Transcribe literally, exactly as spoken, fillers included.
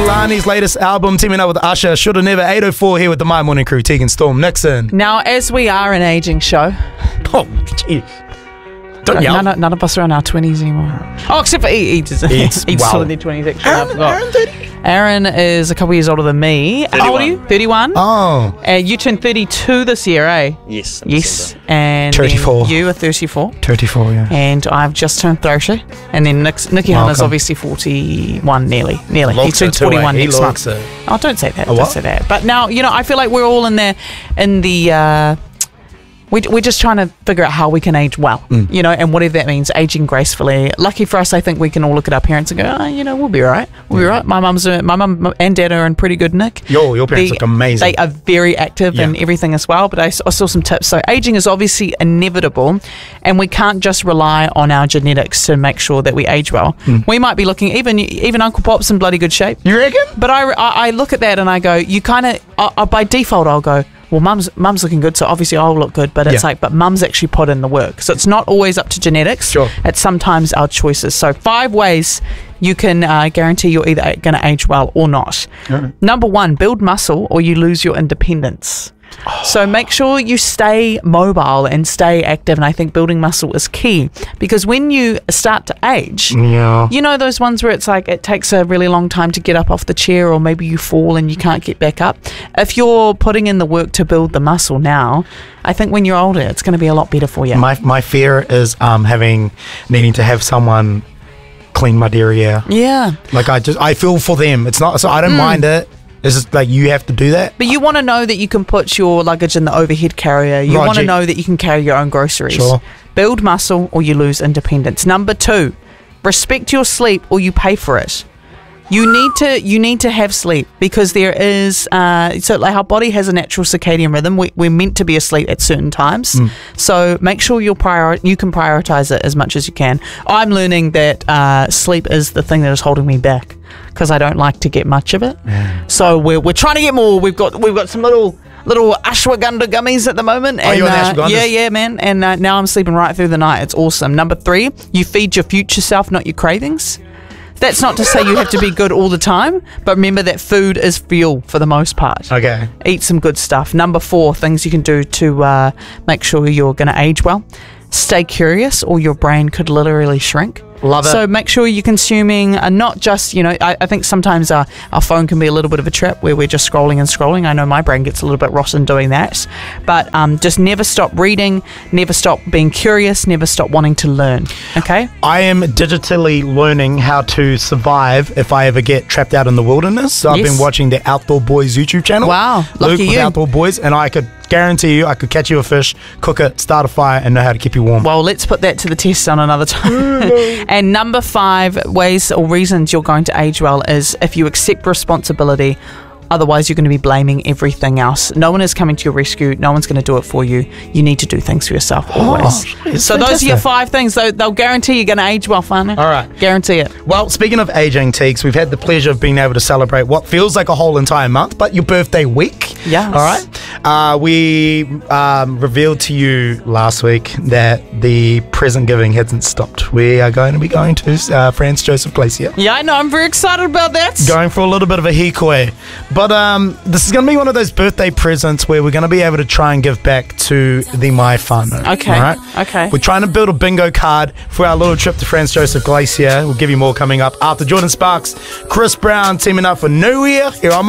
Kehlani's latest album, teaming up with Usher, Shoulda Never. Eight oh four here with the My Morning Crew, Tegan, Storm, Nixon. Now, as we are an ageing show, Oh, jeez. Don't yell. none, none of us are in our twenties anymore. Oh, except for E. Eats, Eats, Eats wow. still in their twenties, actually. I Aaron, forgot. Aaron thirty? Aaron is a couple years older than me. How old are you? thirty-one. Oh. Uh, you turned thirty-two this year, eh? Yes. in Yes. December. And thirty-four. then you are thirty-four. thirty-four, yeah. And I've just turned thirty. And then Nick, Nicky Hunter's Welcome. obviously forty-one, nearly. Nearly. He Looks turns it too, eh? forty-one He next looks month. it. Oh, don't say that. A Don't what? say that. But now, you know, I feel like we're all in there, in the... Uh, we, we're just trying to figure out how we can age well, Mm. you know, and whatever that means, aging gracefully. Lucky for us, I think we can all look at our parents and go, oh, you know, we'll be all right. We'll be all right. My mum's, a, my mum and dad are in pretty good nick. Yo, your parents They- look amazing. They are very active Yeah. and everything as well, but I, s- I saw some tips. So aging is obviously inevitable, and we can't just rely on our genetics to make sure that we age well. Mm. We might be looking, even even Uncle Pop's in bloody good shape. You reckon? But I, I, I look at that and I go, you kind of, I, I, by default, I'll go, well, mum's mum's looking good, so obviously I'll look good. But it's Yeah. like, but mum's actually put in the work. So it's not always up to genetics. Sure. It's sometimes our choices. So five ways you can uh, guarantee you're either going to age well or not. Alright. Number one, build muscle or you lose your independence. So make sure you stay mobile and stay active, and I think building muscle is key, because when you start to age, Yeah. you know those ones where it's like it takes a really long time to get up off the chair, or maybe you fall and you can't get back up. If you're putting in the work to build the muscle now, I think when you're older, it's going to be a lot better for you. My my fear is um having needing to have someone clean my derriere. yeah. Like I just I feel for them. It's not so I don't Mm. mind it. It's just like you have to do that. But you want to know that you can put your luggage in the overhead carrier. You Right, want to you- know that you can carry your own groceries. Sure. Build muscle or you lose independence. Number two, respect your sleep or you pay for it. You need to you need to have sleep, because there is uh, so like our body has a natural circadian rhythm. We, we're meant to be asleep at certain times, Mm. so make sure you're prior you can prioritize it as much as you can. I'm learning that uh, sleep is the thing that is holding me back, because I don't like to get much of it. So we're we're trying to get more. We've got we've got some little little ashwagandha gummies at the moment. Oh, you're on the uh, ashwagandhas? yeah, yeah, man. And uh, now I'm sleeping right through the night. It's awesome. Number three, you feed your future self, not your cravings. That's not to say you have to be good all the time, but remember that food is fuel for the most part. Okay. Eat some good stuff. Number four, things you can do to uh, make sure you're going to age well. Stay curious, or your brain could literally shrink. Love it. So make sure you're consuming uh, not just, you know, I, I think sometimes our, our phone can be a little bit of a trap where we're just scrolling and scrolling. I know my brain gets a little bit rotten doing that. But um, just never stop reading, never stop being curious, never stop wanting to learn. Okay? I am digitally learning how to survive if I ever get trapped out in the wilderness. So I've Yes. been watching the Outdoor Boys YouTube channel. Wow, Luke lucky with you. Outdoor Boys, and I could guarantee you I could catch you a fish, cook it, start a fire, and know how to keep you warm. Well, let's put that to the test on another time. And number five ways or reasons you're going to age well is if you accept responsibility. Otherwise, you're going to be blaming everything else. No one is coming to your rescue. No one's going to do it for you. You need to do things for yourself always. it's so those are your fantastic. five things. They'll, they'll guarantee you're going to age well, whānau. All right. Guarantee it. Well, speaking of aging, Teagues, we've had the pleasure of being able to celebrate what feels like a whole entire month, but your birthday week. Yes. All right. Uh, we um, revealed to you last week that the present giving hasn't stopped. We are going to be going to uh, Franz Joseph Glacier. Yeah, I know. I'm very excited about that. Going for a little bit of a hikoi. But um, this is going to be one of those birthday presents where we're going to be able to try and give back to the My Whānau. Okay, All right? okay. We're trying to build a bingo card for our little trip to Franz Joseph Glacier. We'll give you more coming up after Jordan Sparks, Chris Brown teaming up for New Year here on